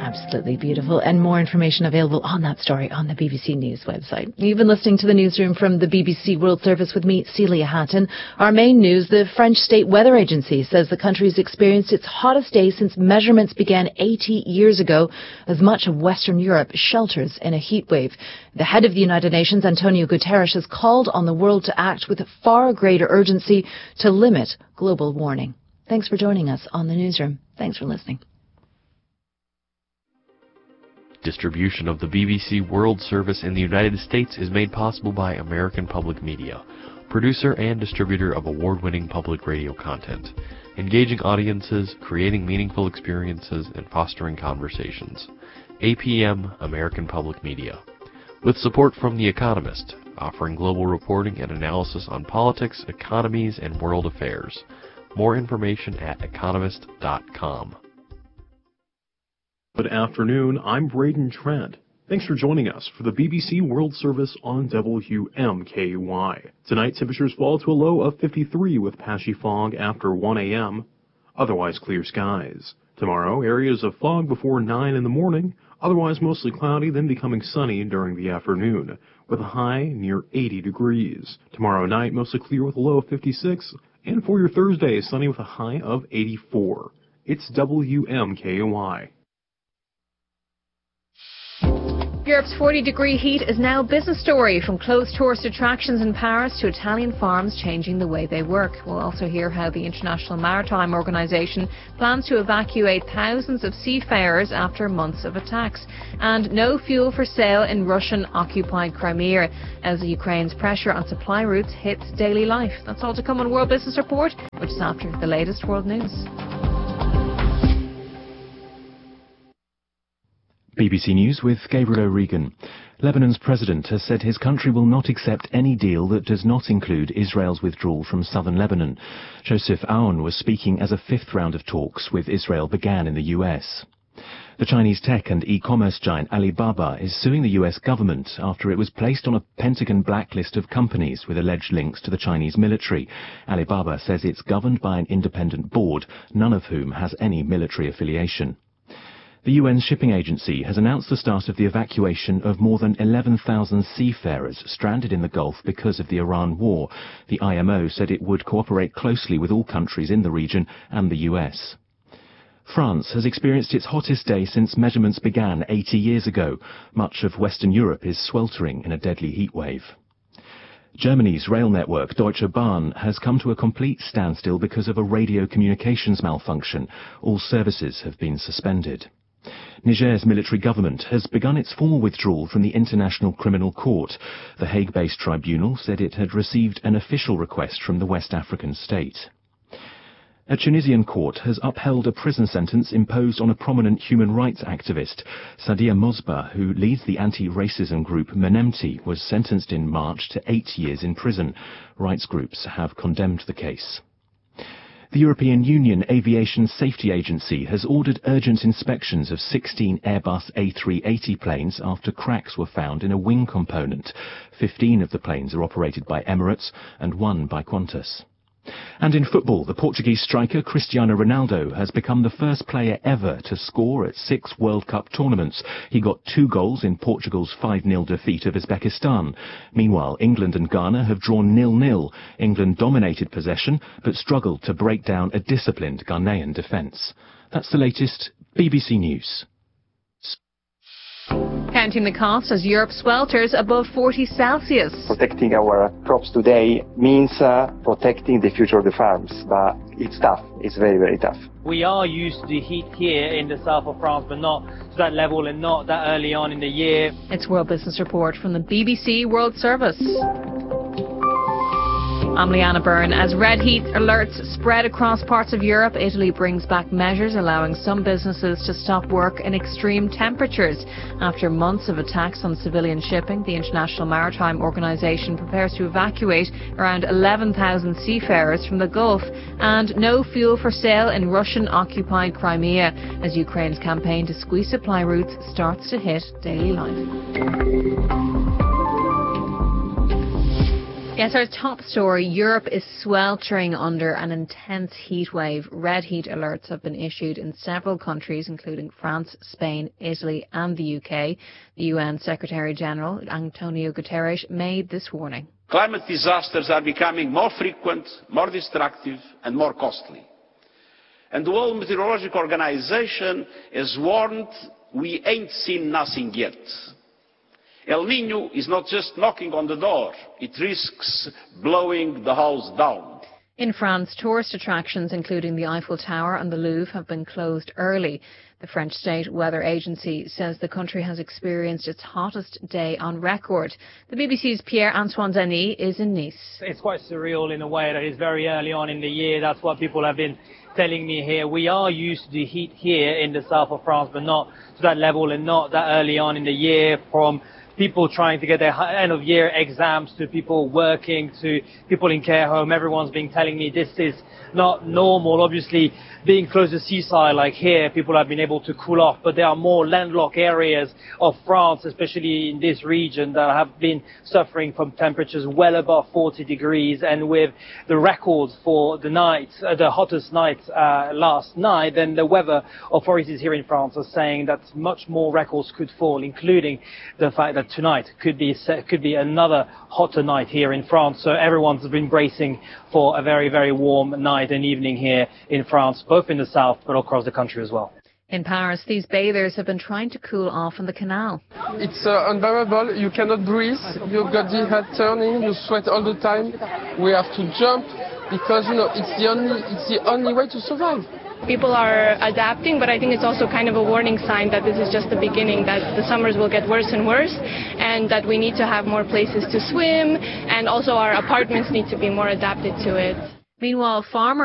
Absolutely beautiful, and more information available on that story on the BBC News website. You've been listening to the newsroom from the BBC World Service with me, Celia Hatton. Our main news, the French State Weather Agency says the country's experienced its hottest day since measurements began 80 years ago, as much of Western Europe shelters in a heat wave. The head of the United Nations, Antonio Guterres, has called on the world to act with far greater urgency to limit global warming. Thanks for joining us on the newsroom. Thanks for listening. Distribution of the BBC World Service in the United States is made possible by American Public Media, producer and distributor of award-winning public radio content, engaging audiences, creating meaningful experiences, and fostering conversations. APM, American Public Media. With support from The Economist, offering global reporting and analysis on politics, economies, and world affairs. More information at economist.com. Good afternoon, I'm Braden Trent. Thanks for joining us for the BBC World Service on WMKY. Tonight, temperatures fall to a low of 53 with patchy fog after 1 a.m., otherwise clear skies. Tomorrow, areas of fog before 9 in the morning, otherwise mostly cloudy, then becoming sunny during the afternoon, with a high near 80 degrees. Tomorrow night, mostly clear with a low of 56, and for your Thursday, sunny with a high of 84. It's WMKY. Europe's 40-degree heat is now a business story, from closed tourist attractions in Paris to Italian farms changing the way they work. We'll also hear how the International Maritime Organization plans to evacuate thousands of seafarers after months of attacks. And no fuel for sale in Russian-occupied Crimea as Ukraine's pressure on supply routes hits daily life. That's all to come on World Business Report, which is after the latest world news. BBC News with Gabriel O'Regan. Lebanon's president has said his country will not accept any deal that does not include Israel's withdrawal from southern Lebanon. Joseph Aoun was speaking as a fifth round of talks with Israel began in the US. The Chinese tech and e-commerce giant Alibaba is suing the US government after it was placed on a Pentagon blacklist of companies with alleged links to the Chinese military. Alibaba says it's governed by an independent board, none of whom has any military affiliation. The UN Shipping Agency has announced the start of the evacuation of more than 11,000 seafarers stranded in the Gulf because of the Iran war. The IMO said it would cooperate closely with all countries in the region and the US. France has experienced its hottest day since measurements began 80 years ago. Much of Western Europe is sweltering in a deadly heatwave. Germany's rail network Deutsche Bahn has come to a complete standstill because of a radio communications malfunction. All services have been suspended. Niger's military government has begun its formal withdrawal from the International Criminal Court. The Hague-based tribunal said it had received an official request from the West African state. A Tunisian court has upheld a prison sentence imposed on a prominent human rights activist. Sadia Mosba, who leads the anti-racism group Menemti, was sentenced in March to 8 years in prison. Rights groups have condemned the case. The European Union Aviation Safety Agency has ordered urgent inspections of 16 Airbus A380 planes after cracks were found in a wing component. 15 of the planes are operated by Emirates and 1 by Qantas. And in football, the Portuguese striker Cristiano Ronaldo has become the first player ever to score at 6 World Cup tournaments. He got 2 goals in Portugal's 5-0 defeat of Uzbekistan. Meanwhile, England and Ghana have drawn 0-0. England dominated possession, but struggled to break down a disciplined Ghanaian defence. That's the latest BBC News. Counting the cost as Europe swelters above 40 Celsius. Protecting our crops today means protecting the future of the farms, but it's tough. It's very, very tough. We are used to the heat here in the south of France, but not to that level and not that early on in the year. It's World Business Report from the BBC World Service. I'm Leanna Byrne. As red heat alerts spread across parts of Europe, Italy brings back measures allowing some businesses to stop work in extreme temperatures. After months of attacks on civilian shipping, the International Maritime Organization prepares to evacuate around 11,000 seafarers from the Gulf, and no fuel for sale in Russian-occupied Crimea as Ukraine's campaign to squeeze supply routes starts to hit daily life. Yes, our top story. Europe is sweltering under an intense heat wave. Red heat alerts have been issued in several countries, including France, Spain, Italy and the UK. The UN Secretary-General, Antonio Guterres, made this warning. Climate disasters are becoming more frequent, more destructive and more costly. And the World Meteorological Organization has warned we ain't seen nothing yet. El Niño is not just knocking on the door, it risks blowing the house down. In France, tourist attractions including the Eiffel Tower and the Louvre have been closed early. The French State Weather Agency says the country has experienced its hottest day on record. The BBC's Pierre-Antoine Denis is in Nice. It's quite surreal in a way that it's very early on in the year. That's what people have been telling me here. We are used to the heat here in the south of France, but not to that level and not that early on in the year, from people trying to get their end-of-year exams to people working to people in care home. Everyone's been telling me this is not normal. Obviously, being close to seaside like here, people have been able to cool off, but there are more landlocked areas of France, especially in this region, that have been suffering from temperatures well above 40 degrees. And with the records for the night, the hottest night last night, then the weather authorities here in France are saying that much more records could fall, including the fact that tonight could be another hotter night here in France. So everyone's been bracing for a very, very warm night and evening here in France, both in the south but across the country as well. In Paris, these bathers have been trying to cool off in the canal. It's unbearable. You cannot breathe. You've got the head turning. You sweat all the time. We have to jump because, it's the only way to survive. People are adapting, but I think it's also kind of a warning sign that this is just the beginning, that the summers will get worse and worse, and that we need to have more places to swim, and also our apartments need to be more adapted to it. Meanwhile, farmers